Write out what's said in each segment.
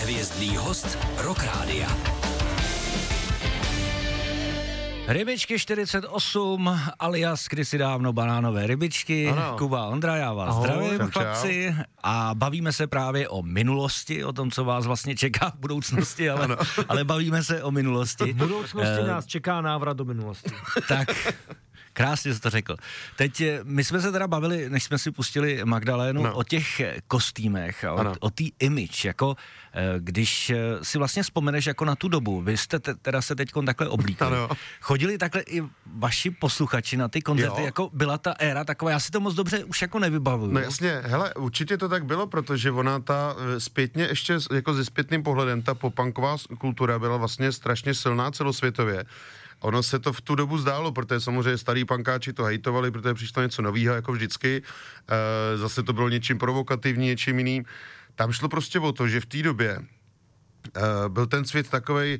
Hvězdný host Rock Rádia. Rybičky 48, alias kdysi dávno banánové rybičky. Ano. Kuba, Ondra, já vás zdravím, chlapci. A bavíme se právě o minulosti, o tom, co vás vlastně čeká v budoucnosti, ale bavíme se o minulosti. V budoucnosti nás čeká návrat do minulosti. Tak, krásně jsi to řekl. Teď my jsme se teda bavili, než jsme si pustili Magdalénu, o těch kostýmech, o té image, jako když si vlastně vzpomeneš jako na tu dobu, vy jste teda se teďkon takhle oblíkali. Chodili takhle i vaši posluchači na ty koncerty, jako byla ta éra taková, já si to moc dobře už jako nevybavuju. No jasně, hele, určitě to tak bylo, protože ona ta zpětně ještě jako se zpětným pohledem, ta popunková kultura byla vlastně strašně silná celosvětově. Ono se to v tu dobu zdálo, protože samozřejmě starý punkáči to hejtovali, protože přišlo něco novýho, jako vždycky. Zase to bylo něčím provokativní, něčím jiným. Tam šlo prostě o to, že v té době byl ten svět takovej,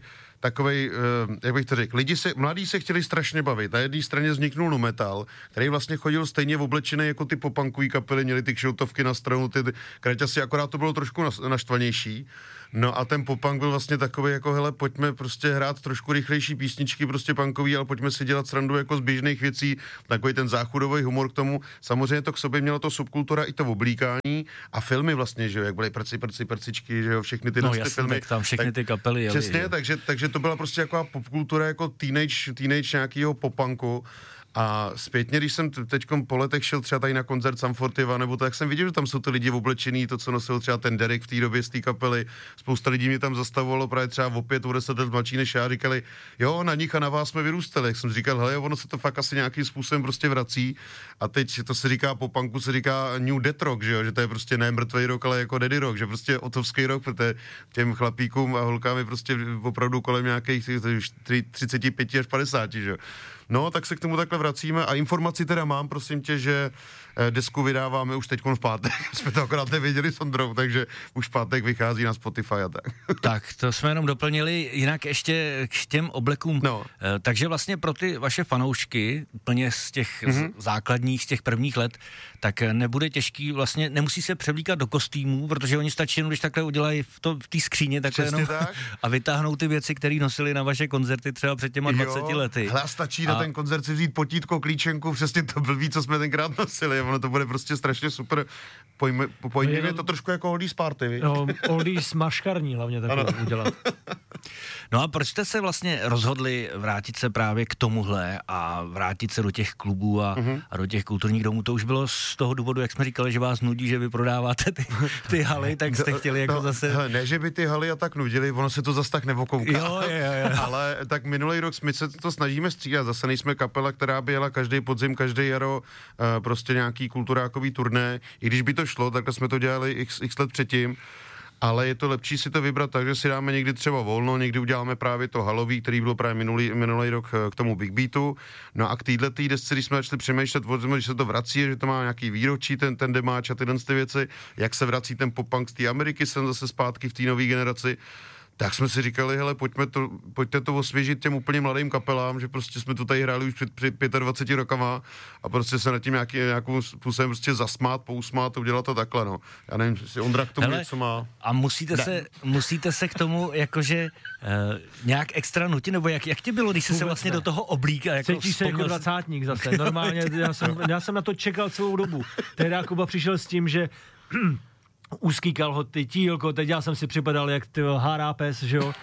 jak bych to řekl, mladí se chtěli strašně bavit. Na jedné straně vzniknul nu metal, který vlastně chodil stejně oblečený jako ty popunkový kapely, měli ty kšiltovky na stranu, ty kraťasy, akorát to bylo trošku naštvanější. No a ten popunk byl vlastně takový jako, hele, pojďme prostě hrát trošku rychlejší písničky, prostě punkový, ale pojďme si dělat srandu jako z běžných věcí, takový ten záchodový humor k tomu. Samozřejmě to k sobě mělo to subkultura i to oblíkání a filmy vlastně, že jo, jak byly prcičky, že jo, všechny ty filmy. Tak tam všechny ty kapely jeli. Přesně, takže to byla prostě jako popkultura jako teenage nějakýho popunku. A zpětně, když jsem teďkom po letech šel třeba tady na koncert Sum 41, nebo tak jsem viděl, že tam jsou ty lidi oblečený, to, co nosil třeba ten Derek v té době z té kapely. Spousta lidí mě tam zastavovalo právě třeba o 5, o 10 let mladší než já, říkali, jo, na nich a na vás jsme vyrůstali. Jak jsem říkal, hele, ono se to fakt asi nějakým způsobem prostě vrací. A teď to se říká, po punku se říká New Dead Rock, že jo, že to je prostě ne mrtvej rock, ale jako Daddy Rock, že prostě otovský rock, protože těm chlapíkům a holkám je prostě opravdu kolem nějakých 35 až 50, že jo. No, tak se k tomu takhle vracíme a informaci teda mám, prosím tě, že desku vydáváme už teďkon v pátek. Jsme to akorát nevěděli s Ondrou, takže už v pátek vychází na Spotify a tak. Tak, to jsme jenom doplnili, jinak ještě k těm oblekům. No. Takže vlastně pro ty vaše fanoušky, úplně z těch základních, z těch prvních let, tak nebude těžký, vlastně nemusí se převlíkat do kostýmů, protože oni stačí jenom, když takhle udělají v té skříně takhle jenom tak. A vytáhnou ty věci, které nosili na vaše koncerty třeba před těma 20 lety. Hele, stačí na ten koncert si vzít potítko, klíčenku, přesně to blbý, co jsme tenkrát nosili. Ono to bude prostě strašně super. Pojďme to trošku jako Oldies party, víš? No, Oldies maškarní hlavně taky udělat. No a proč jste se vlastně rozhodli vrátit se právě k tomuhle a vrátit se do těch klubů a do těch kulturních domů? To už bylo z toho důvodu, jak jsme říkali, že vás nudí, že vy prodáváte ty haly, tak jste chtěli jako zase... Hele, ne, že by ty haly a tak nudili, ono se to zase tak nevokouká. Jo. Ale tak minulý rok my se to snažíme střídat. Zase nejsme kapela, která by jela každý podzim, každý jaro prostě nějaký kulturákový turné. I když by to šlo, takhle jsme to dělali x let předtím. Ale je to lepší si to vybrat tak, že si dáme někdy třeba volno, někdy uděláme právě to halový, který byl právě minulý rok k tomu Big Beatu. No a k této desce, když jsme začali přemýšlet, že se to vrací, že to má nějaký výročí, ten demáč a tyhle věci, jak se vrací ten pop-punk z té Ameriky, jsem zase zpátky v té nové generaci. Tak jsme si říkali, hele, pojďte to osvěžit těm úplně mladým kapelám, že prostě jsme to tady hráli už před 25 rokama a prostě se nad tím nějakým způsobem prostě zasmát, pousmát a udělat to takhle, no. Já nevím, jestli Ondra k tomu něco má. A musíte se k tomu jakože nějak extra nutit, nebo jak ti bylo, když jsi se vlastně do toho oblíkal? Jako cítíš se jako dvacátník zase, normálně, já jsem na to čekal celou dobu. Tehdy Kuba přišel s tím, že úzký kalhoty, tílko, teď já jsem si připadal jak ty hárápes, že jo?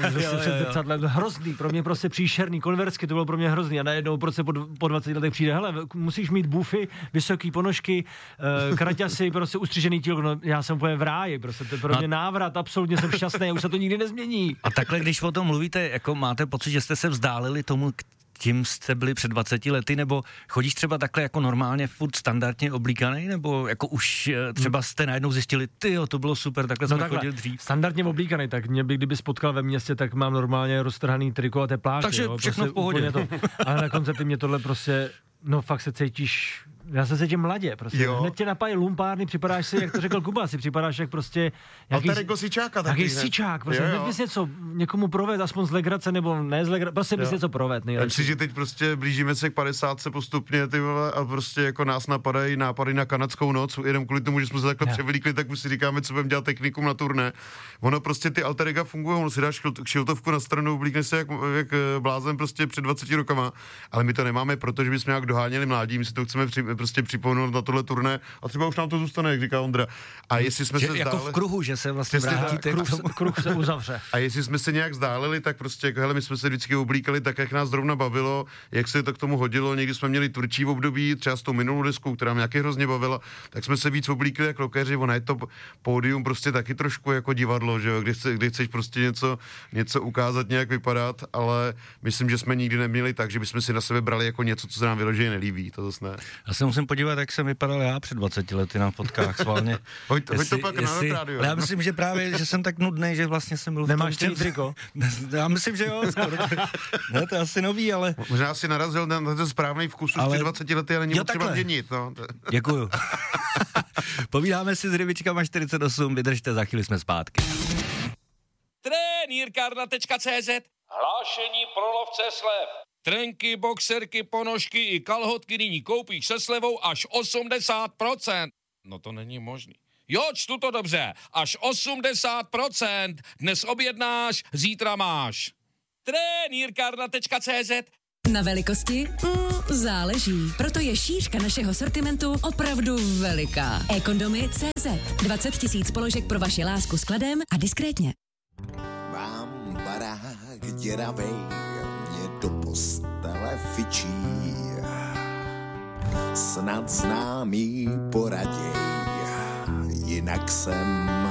Hrozný, pro mě prostě příšerný, konversky, to bylo pro mě hrozný a najednou prostě po 20 letech přijde, hele, musíš mít bufy, vysoký ponožky, kraťasy, prostě ustřižený tílko, no já jsem úplně v ráji, prostě to je pro mě návrat, absolutně jsem šťastný, už se to nikdy nezmění. A takhle, když o tom mluvíte, jako máte pocit, že jste se vzdálili tomu, tím jste byli před 20 lety, nebo chodíš třeba takhle jako normálně furt standardně oblíkaný, nebo jako už třeba jste najednou zjistili, tyjo, to bylo super, takhle jsme chodili dřív. Standardně oblíkaný, tak mě by, kdyby spotkal ve městě, tak mám normálně roztrhaný triko a tepláky. Takže jo, všechno prostě v pohodě. Ale na koncerty mě tohle prostě, no fakt se cítíš Já se cítím mladě, prostě. Jo. Hned tě napadají lumpárny, připadáš si, jak to řekl Kuba, si připadáš jak prostě... Alter ego sičáka taky. Jaký sičák, prostě hned bys něco někomu proved, aspoň z legrace, nebo ne z legrace, prostě bys něco proved. Myslím, že teď prostě blížíme se k 50 postupně, ty vole, a prostě jako nás napadají nápady na kanadskou noc, jenom kvůli tomu, že jsme se takhle převlíkli, tak už si říkáme, co budeme dělat technikum na turné. Ono prostě ty alter ega fungují, ono si dáš kšiltovku na stranu, oblíkneš se jak blázen prostě před 20 rokama, ale my to nemáme, protože bychom nějak doháněli mládí, my si to chceme prostě připomenout na tohle turné a třeba už nám to zůstane, jak říká Ondra. A jestli jsme se jako v kruhu, že se vlastně vrátíte, kruh se uzavře. A jestli jsme se nějak vzdálili, tak prostě hele, my jsme se vždycky oblíkali tak, jak nás zrovna bavilo, jak se to k tomu hodilo. Někdy jsme měli tvrdší období, třeba s tou minulou deskou, která mě nějaký hrozně bavila, tak jsme se víc oblíkli jak rockeři. Ono je to pódium prostě taky trošku jako divadlo, že jo, kdy chceš prostě něco ukázat, nějak vypadat, ale myslím, že jsme nikdy neměli tak, že bychom si na sebe brali jako něco, co se nám vyloženě nelíbí, to zase ne. Já se musím podívat, jak jsem vypadal já před 20 lety na fotkách schválně. Hoď to pak na rádio. Já myslím, že právě, že jsem tak nudnej, že vlastně jsem byl v Nemáš ten triko? Já myslím, že jo, skoro. Ne, to je asi nový, ale... Možná si narazil na ten správný vkus už 20 lety, ale není potřeba měnit. No. Děkuju. Povídáme si s Rybičkama 48, vydržte, za chvíli jsme zpátky. Trenýrkárna.cz Hlášení pro lovce slev. Trenky, boxerky, ponožky i kalhotky nyní koupíš se slevou až 80%. No to není možný. Jo, čtu to dobře. Až 80%. Dnes objednáš, zítra máš. Trenýrkárna.cz Na velikosti? Záleží. Proto je šířka našeho sortimentu opravdu veliká. eKondomy.cz 20 000 položek pro vaši lásku s kladem a diskrétně. Mám barák děravej, mě do postele fičí. Snad známý poraděj, jinak jsem